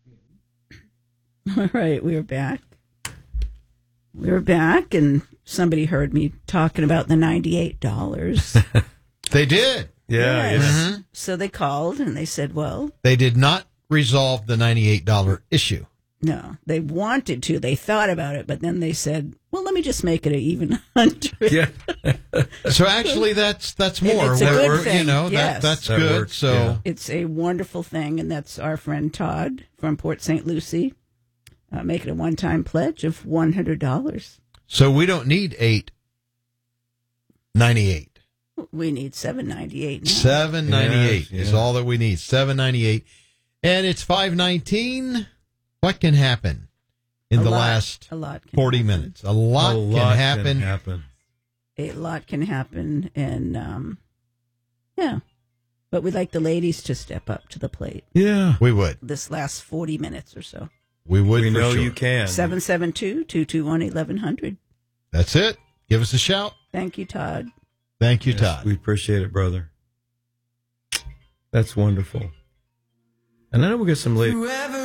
All right, we are back. We're back, and somebody heard me talking about the $98. They did. Yeah. Yes. Mm-hmm. So they called, and they said, well, They did not resolve the $98 issue. no, they wanted to. They thought about it, but then they said, well, let me just make it an even 100. Yeah. So actually, that's more. It's a good thing. You know, Yes. that's That good. works, So yeah. It's a wonderful thing, and that's our friend Todd from Port St. Lucie. Make it a one-time pledge of $100. so we don't need $8.98. We need $7.98 now. $7.98 Yes, is yeah. all that we need. $7.98, and it's $5.19. What can happen in the last a lot can 40 happen. minutes? A lot can happen. A lot can happen, and yeah. But we'd like the ladies to step up to the plate Yeah. We would. this last 40 minutes or so. We would. We for know sure. you can. 772-221-1100. That's it. Give us a shout. Thank you, Todd. Thank you, Yes, Todd. We appreciate it, brother. That's wonderful. And I know we'll get some late.